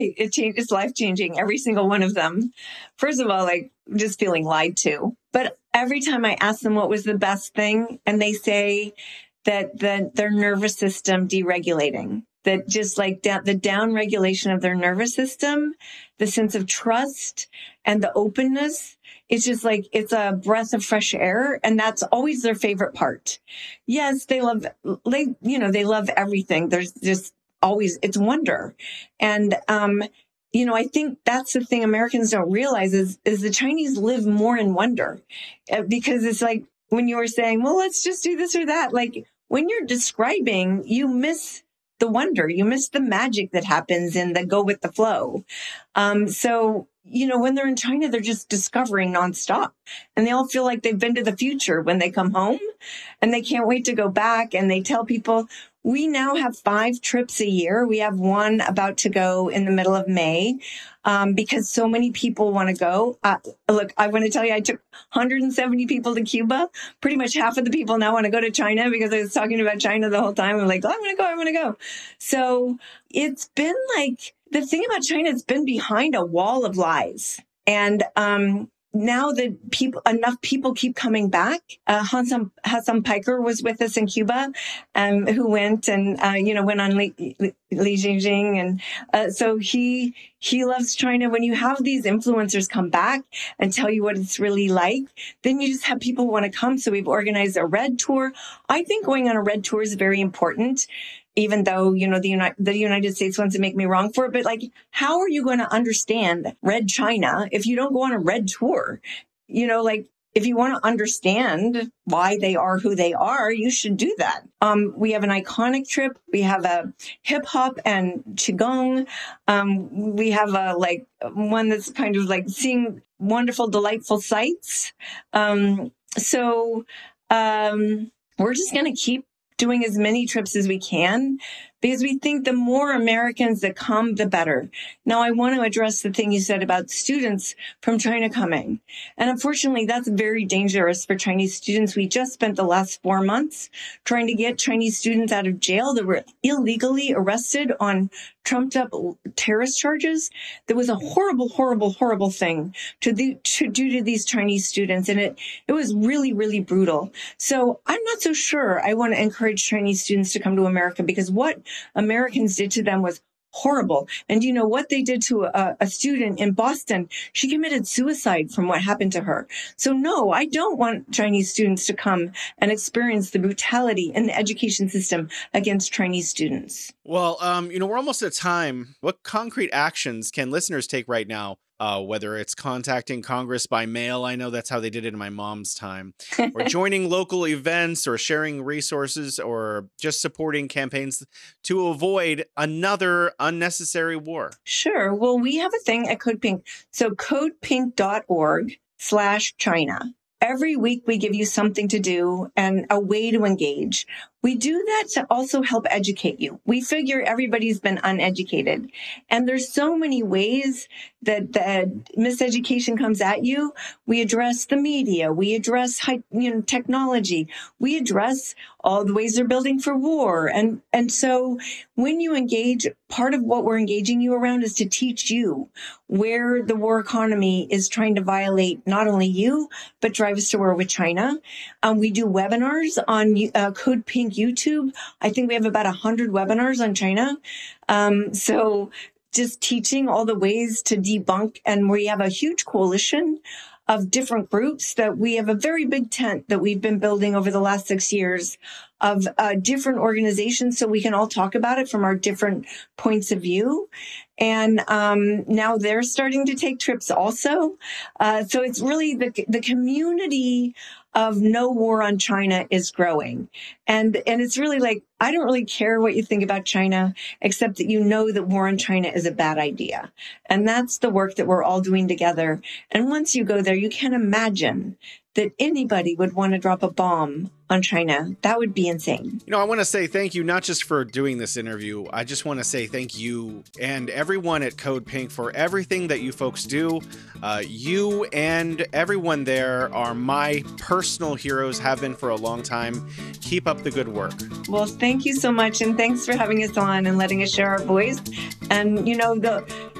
It's life-changing, every single one of them. First of all, like just feeling lied to. But every time I ask them what was the best thing, and they say that their nervous system deregulating, that just like the down regulation of their nervous system, the sense of trust and the openness, it's just like, it's a breath of fresh air. And that's always their favorite part. Yes, they love everything. There's just always, it's wonder. And, I think that's the thing Americans don't realize is the Chinese live more in wonder, because it's like when you were saying, well, let's just do this or that. Like when you're describing, you miss the wonder, you miss the magic that happens in the go with the flow. So, when they're in China, they're just discovering nonstop, and they all feel like they've been to the future when they come home, and they can't wait to go back. And they tell people, we now have 5 trips a year. We have one about to go in the middle of May, because so many people want to go. Look, I want to tell you, I took 170 people to Cuba. Pretty much half of the people now want to go to China, because I was talking about China the whole time. I'm like, oh, I want to go. So it's been like, the thing about China, it's been behind a wall of lies. And now that enough people keep coming back. Hassan Piker was with us in Cuba, who went and went on Li Jingjing, and so he loves China. When you have these influencers come back and tell you what it's really like, then you just have people want to come. So we've organized a Red Tour. I think going on a Red Tour is very important, even though, the United States wants to make me wrong for it. But like, how are you going to understand Red China if you don't go on a Red Tour? If you want to understand why they are who they are, you should do that. We have an iconic trip. We have a hip hop and Qigong. We have one that's kind of like seeing wonderful, delightful sights. So we're just going to keep doing as many trips as we can, because we think the more Americans that come, the better. Now, I want to address the thing you said about students from China coming. And unfortunately, that's very dangerous for Chinese students. We just spent the last 4 months trying to get Chinese students out of jail that were illegally arrested on trumped up terrorist charges. That was a horrible, horrible, horrible thing to do to these Chinese students. And it was really, really brutal. So I'm not so sure I want to encourage Chinese students to come to America, because what Americans did to them was horrible. And you know what they did to a student in Boston? She committed suicide from what happened to her. So no, I don't want Chinese students to come and experience the brutality in the education system against Chinese students. Well, we're almost at time. What concrete actions can listeners take right now? Whether it's contacting Congress by mail, I know that's how they did it in my mom's time, or joining local events, or sharing resources, or just supporting campaigns to avoid another unnecessary war. Sure. Well, we have a thing at Code Pink. So codepink.org/China. Every week we give you something to do and a way to engage. We do that to also help educate you. We figure everybody's been uneducated, and there's so many ways that the miseducation comes at you. We address the media. We address technology. We address all the ways they're building for war. And so when you engage, part of what we're engaging you around is to teach you where the war economy is trying to violate not only you, but drive us to war with China. We do webinars on Code Pink YouTube. I think we have about 100 webinars on China. So just teaching all the ways to debunk. And we have a huge coalition of different groups that we have a very big tent that we've been building over the last 6 years of different organizations, so we can all talk about it from our different points of view. And now they're starting to take trips also. So it's really the community of no war on China is growing. And it's really like, I don't really care what you think about China, except that you know that war on China is a bad idea. And that's the work that we're all doing together. And once you go there, you can't imagine that anybody would want to drop a bomb on China. That would be insane. I want to say thank you, not just for doing this interview. I just want to say thank you and everyone at Code Pink for everything that you folks do. You and everyone there are my personal heroes, have been for a long time. Keep up the good work. Well, thank Thank you so much. And thanks for having us on and letting us share our voice. And,